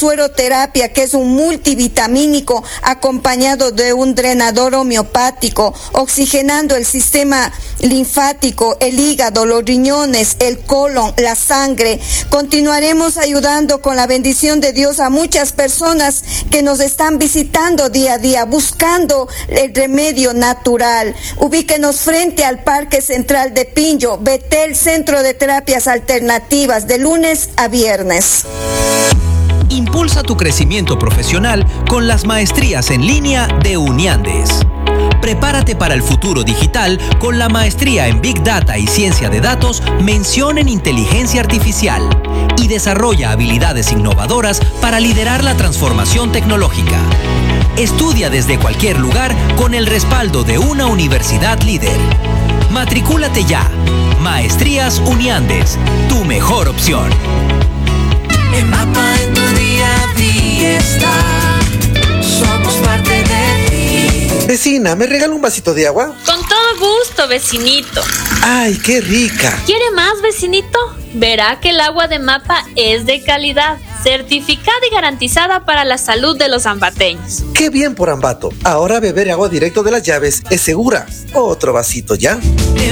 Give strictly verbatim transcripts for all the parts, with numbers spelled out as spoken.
sueroterapia, que es un multivitamínico acompañado de un drenador homeopático, oxigenando el sistema linfático, el hígado, los riñones, el colon, la sangre. Continuaremos ayudando con la bendición de Dios a muchas personas que nos están visitando día a día, buscando el remedio natural. Ubíquenos frente al Parque Central de Pinjo, Betel, Centro de Terapias Alternativas, de lunes a viernes. Impulsa tu crecimiento profesional con las maestrías en línea de Uniandes. Prepárate para el futuro digital con la maestría en Big Data y Ciencia de Datos, mención en Inteligencia Artificial, y desarrolla habilidades innovadoras para liderar la transformación tecnológica. Estudia desde cualquier lugar con el respaldo de una universidad líder. Matricúlate ya. Maestrías Uniandes, tu mejor opción. El mapa en tu día a día está. Somos parte de ti. Vecina, ¿me regala un vasito de agua? Con todo gusto, vecinito. ¡Ay, qué rica! ¿Quiere más, vecinito? Verá que el agua de Mapa es de calidad, certificada y garantizada para la salud de los ambateños. ¡Qué bien por Ambato! Ahora beber agua directo de las llaves es segura. Otro vasito ya. De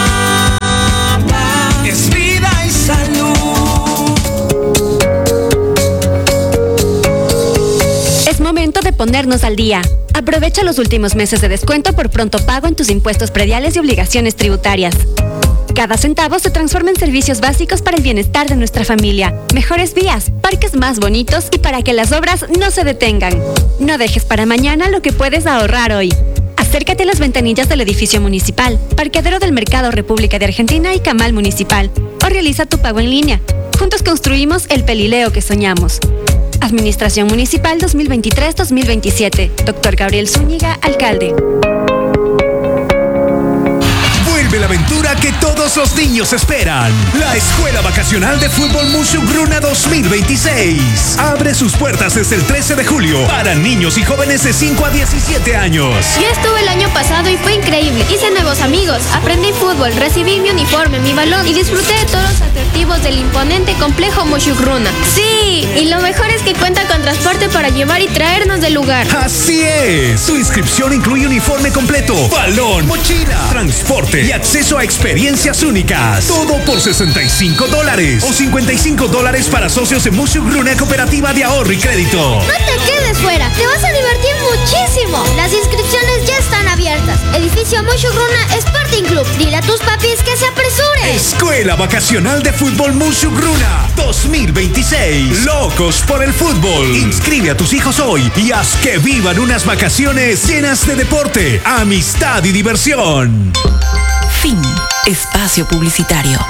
Mapa es vida y salud. Es momento de ponernos al día. Aprovecha los últimos meses de descuento por pronto pago en tus impuestos prediales y obligaciones tributarias. Cada centavo se transforma en servicios básicos para el bienestar de nuestra familia, mejores vías, parques más bonitos y para que las obras no se detengan. No dejes para mañana lo que puedes ahorrar hoy. Acércate a las ventanillas del edificio municipal, parqueadero del Mercado República de Argentina y Camal Municipal, o realiza tu pago en línea. Juntos construimos el Pelileo que soñamos. Administración Municipal dos mil veintitrés dos mil veintisiete. Doctor Gabriel Zúñiga, alcalde. Vuelve la aventura que todos los niños esperan. La Escuela Vacacional de Fútbol Musugruna dos mil veintiséis. Abre sus puertas desde el trece de julio para niños y jóvenes de cinco a diecisiete años. Yo estuve el año pasado y fue increíble. Hice nuevos amigos, aprendí fútbol, recibí mi uniforme, mi balón y disfruté de todos los atractivos del imponente complejo Musugruna. Sí, y lo mejor es que cuenta con transporte para llevar y traernos del lugar. Así es. Su inscripción incluye uniforme completo, balón, mochila, transporte y acceso a experiencias únicas. Todo por sesenta y cinco dólares o cincuenta y cinco dólares para socios de Musugruna Cooperativa de Ahorro y Crédito. No te quedes fuera, te vas a divertir muchísimo. Las inscripciones ya están abiertas. Edificio Musugruna Sporting Club. Dile a tus papis que se apresuren. Escuela Vacacional de Fútbol Musugruna dos mil veintiséis. Locos por el fútbol. Inscribe a tus hijos hoy y haz que vivan unas vacaciones llenas de deporte, amistad y diversión. Fin. Espacio publicitario.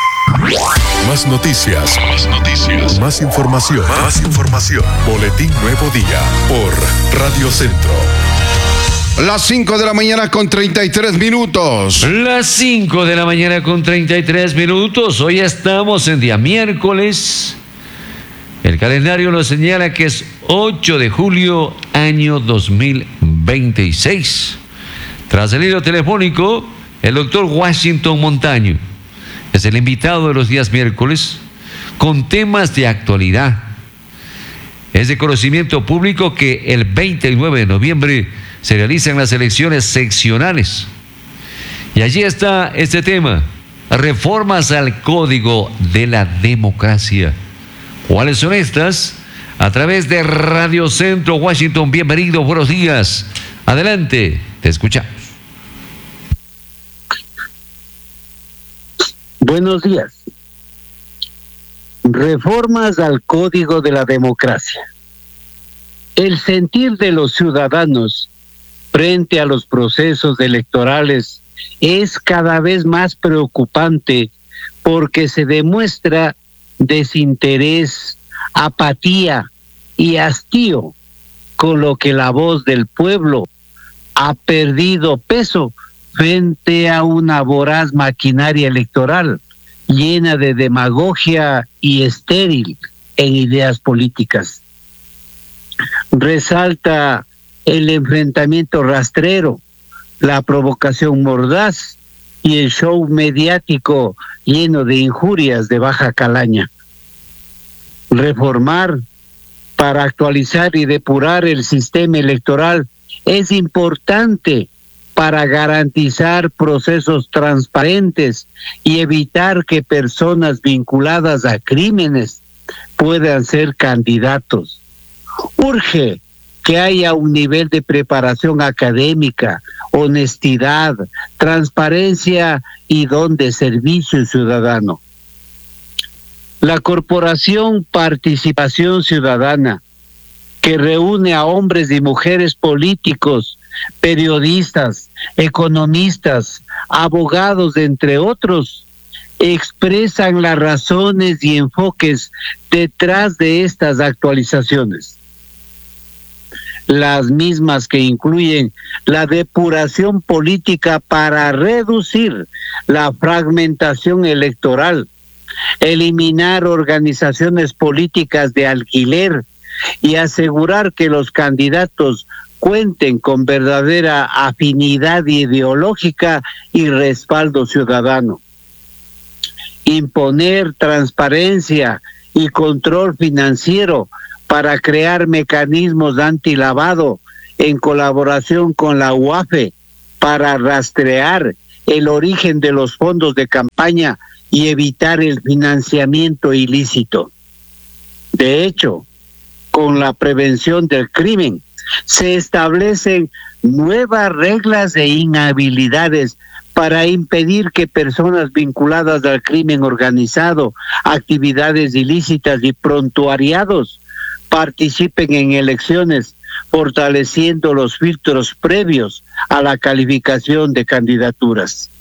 Más noticias. Más noticias. Más información. Más información. Boletín Nuevo Día por Radio Centro. Las cinco de la mañana con treinta y tres minutos. Las cinco de la mañana con treinta y tres minutos. Hoy estamos en día miércoles. El calendario nos señala que es ocho de julio, año dos mil veintiséis. Tras el hilo telefónico, el doctor Washington Montaño es el invitado de los días miércoles con temas de actualidad. Es de conocimiento público que el veintinueve de noviembre se realizan las elecciones seccionales. Y allí está este tema, reformas al Código de la Democracia. ¿Cuáles son estas? A través de Radio Centro Washington. Bienvenido, buenos días. Adelante, te escuchamos. Buenos días. Reformas al Código de la Democracia. El sentir de los ciudadanos frente a los procesos electorales es cada vez más preocupante porque se demuestra desinterés, apatía y hastío, con lo que la voz del pueblo ha perdido peso frente a una voraz maquinaria electoral llena de demagogia y estéril en ideas políticas. Resalta el enfrentamiento rastrero, la provocación mordaz y el show mediático lleno de injurias de baja calaña. Reformar para actualizar y depurar el sistema electoral es importante para garantizar procesos transparentes y evitar que personas vinculadas a crímenes puedan ser candidatos. Urge que haya un nivel de preparación académica, honestidad, transparencia y don de servicio ciudadano. La Corporación Participación Ciudadana, que reúne a hombres y mujeres políticos, periodistas, economistas, abogados, entre otros, expresan las razones y enfoques detrás de estas actualizaciones. Las mismas que incluyen la depuración política para reducir la fragmentación electoral, eliminar organizaciones políticas de alquiler y asegurar que los candidatos cuenten con verdadera afinidad ideológica y respaldo ciudadano. Imponer transparencia y control financiero para crear mecanismos de antilavado en colaboración con la U A F E para rastrear el origen de los fondos de campaña y evitar el financiamiento ilícito. De hecho, con la prevención del crimen, se establecen nuevas reglas e inhabilidades para impedir que personas vinculadas al crimen organizado, actividades ilícitas y prontuariados participen en elecciones, fortaleciendo los filtros previos a la calificación de candidaturas.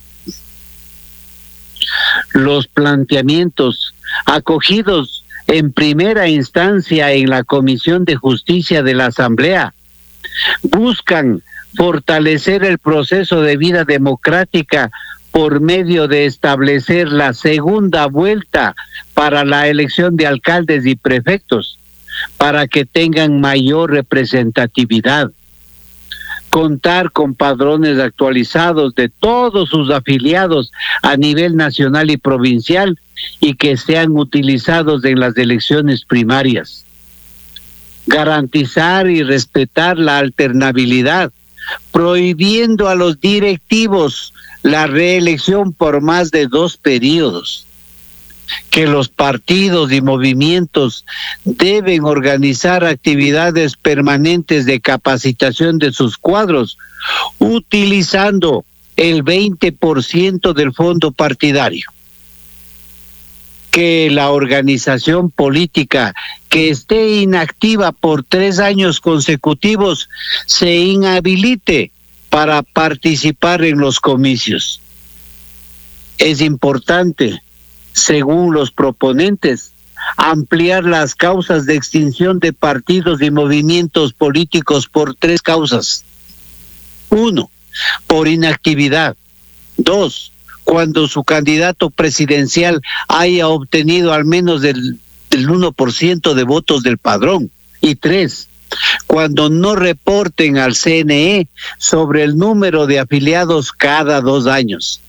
Los planteamientos acogidos en primera instancia en la Comisión de Justicia de la Asamblea buscan fortalecer el proceso de vida democrática por medio de establecer la segunda vuelta para la elección de alcaldes y prefectos, para que tengan mayor representatividad, contar con padrones actualizados de todos sus afiliados a nivel nacional y provincial y que sean utilizados en las elecciones primarias, garantizar y respetar la alternabilidad, prohibiendo a los directivos la reelección por más de dos periodos, que los partidos y movimientos deben organizar actividades permanentes de capacitación de sus cuadros, utilizando el veinte por ciento del fondo partidario. Que la organización política que esté inactiva por tres años consecutivos se inhabilite para participar en los comicios. Es importante, según los proponentes, ampliar las causas de extinción de partidos y movimientos políticos por tres causas. Uno, por inactividad. Dos, cuando su candidato presidencial haya obtenido al menos el, el uno por ciento de votos del padrón. Y tres, cuando no reporten al C N E sobre el número de afiliados cada dos años.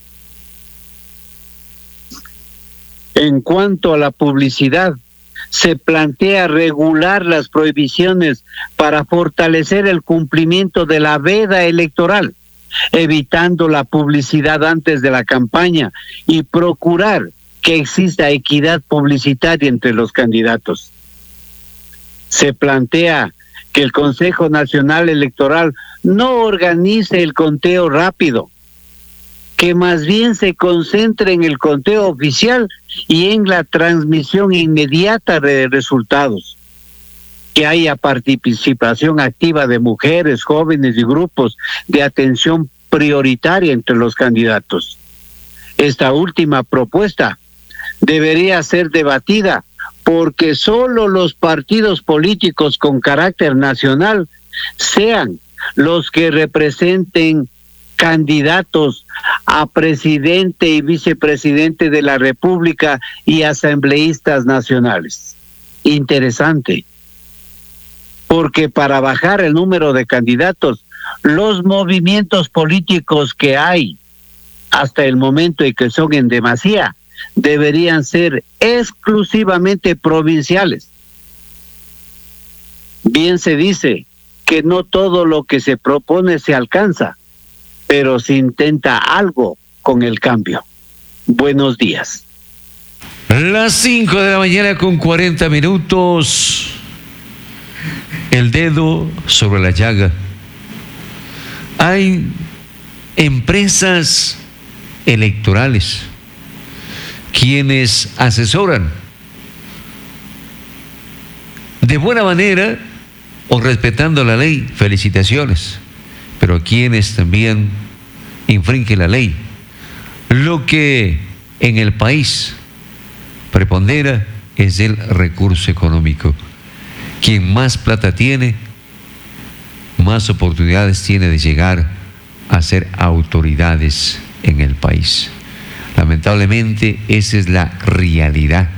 En cuanto a la publicidad, se plantea regular las prohibiciones para fortalecer el cumplimiento de la veda electoral, evitando la publicidad antes de la campaña y procurar que exista equidad publicitaria entre los candidatos. Se plantea que el Consejo Nacional Electoral no organice el conteo rápido, que más bien se concentre en el conteo oficial y en la transmisión inmediata de resultados. Que haya participación activa de mujeres, jóvenes y grupos de atención prioritaria entre los candidatos. Esta última propuesta debería ser debatida porque solo los partidos políticos con carácter nacional sean los que representen candidatos a presidente y vicepresidente de la República y asambleístas nacionales. Interesante, porque para bajar el número de candidatos, los movimientos políticos que hay hasta el momento y que son en demasía, deberían ser exclusivamente provinciales. Bien se dice que no todo lo que se propone se alcanza, pero se intenta algo con el cambio. Buenos días. Las cinco de la mañana con cuarenta minutos. El dedo sobre la llaga. Hay empresas electorales quienes asesoran de buena manera o respetando la ley, felicitaciones, pero quienes también infringen la ley. Lo que en el país prepondera es el recurso económico. Quien más plata tiene, más oportunidades tiene de llegar a ser autoridades en el país. Lamentablemente, esa es la realidad.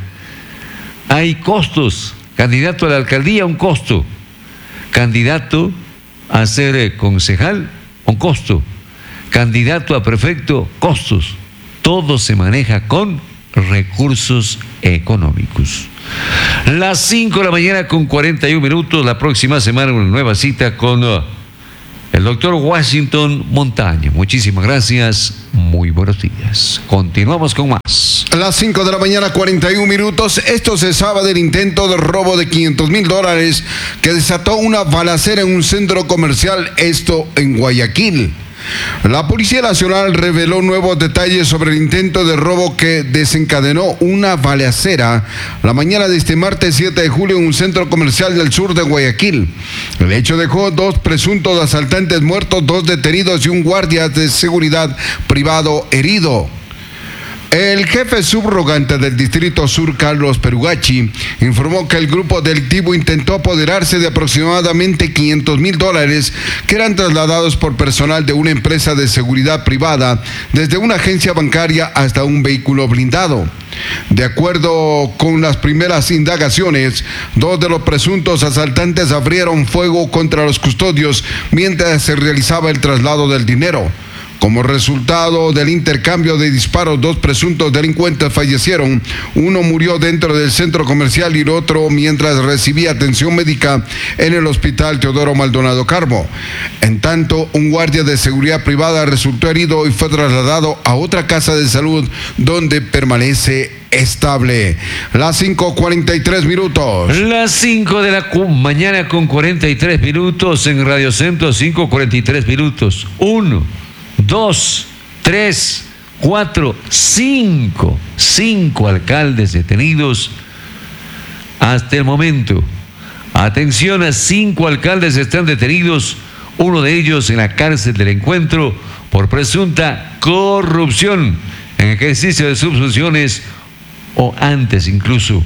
Hay costos. Candidato a la alcaldía, un costo. Candidato a ser concejal, un costo. Candidato a prefecto, costos. Todo se maneja con recursos económicos. Las cinco de la mañana con cuarenta y un minutos. La próxima semana una nueva cita con uh, el doctor Washington Montaño. Muchísimas gracias. Muy buenos días. Continuamos con más. A las cinco de la mañana, cuarenta y un minutos. Esto se sabe del intento de robo de quinientos mil dólares que desató una balacera en un centro comercial, esto en Guayaquil. La Policía Nacional reveló nuevos detalles sobre el intento de robo que desencadenó una balacera la mañana de este martes siete de julio en un centro comercial del sur de Guayaquil. El hecho dejó dos presuntos asaltantes muertos, dos detenidos y un guardia de seguridad privado herido. El jefe subrogante del Distrito Sur, Carlos Perugachi, informó que el grupo delictivo intentó apoderarse de aproximadamente quinientos mil dólares que eran trasladados por personal de una empresa de seguridad privada desde una agencia bancaria hasta un vehículo blindado. De acuerdo con las primeras indagaciones, dos de los presuntos asaltantes abrieron fuego contra los custodios mientras se realizaba el traslado del dinero. Como resultado del intercambio de disparos, dos presuntos delincuentes fallecieron. Uno murió dentro del centro comercial y el otro mientras recibía atención médica en el hospital Teodoro Maldonado Carbo. En tanto, un guardia de seguridad privada resultó herido y fue trasladado a otra casa de salud donde permanece estable. Las cinco cuarenta y tres minutos. Las cinco de la mañana con cuarenta y tres minutos en Radio Centro, cinco cuarenta y tres minutos. Uno. Dos, tres, cuatro, cinco, cinco alcaldes detenidos hasta el momento. Atención, a cinco alcaldes están detenidos, uno de ellos en la cárcel del Encuentro por presunta corrupción en ejercicio de sus funciones o antes incluso.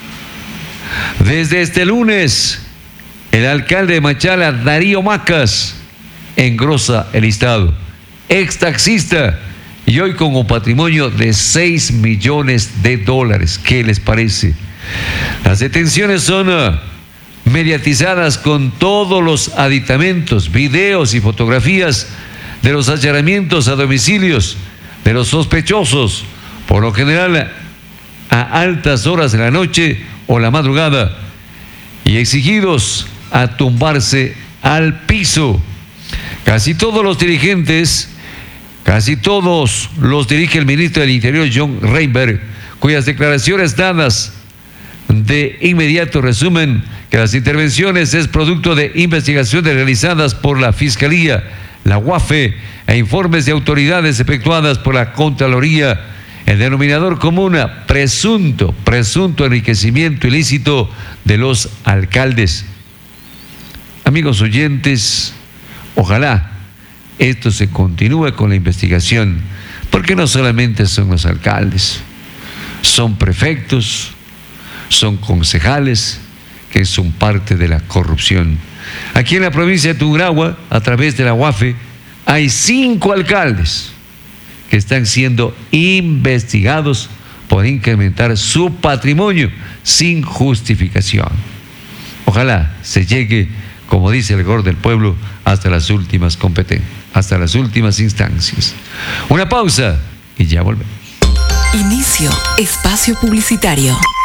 Desde este lunes, el alcalde de Machala, Darío Macas, engrosa el listado. Ex taxista y hoy con un patrimonio de seis millones de dólares. ¿Qué les parece? Las detenciones son uh, mediatizadas con todos los aditamentos, videos y fotografías de los allanamientos a domicilios de los sospechosos, por lo general a altas horas de la noche o la madrugada, y exigidos a tumbarse al piso. Casi todos los dirigentes Casi todos los dirige el ministro del Interior, John Reinberg, cuyas declaraciones dadas de inmediato resumen que las intervenciones es producto de investigaciones realizadas por la Fiscalía, la U A F E e informes de autoridades efectuadas por la Contraloría. El denominador común, presunto, presunto enriquecimiento ilícito de los alcaldes. Amigos oyentes, ojalá esto se continúe con la investigación, porque no solamente son los alcaldes, son prefectos, son concejales que son parte de la corrupción. Aquí en la provincia de Tungurahua, a través de la U A F E, hay cinco alcaldes que están siendo investigados por incrementar su patrimonio sin justificación. Ojalá se llegue, como dice el gobierno del pueblo, hasta las últimas competencias, hasta las últimas instancias. Una pausa y ya volvemos. Inicio espacio publicitario.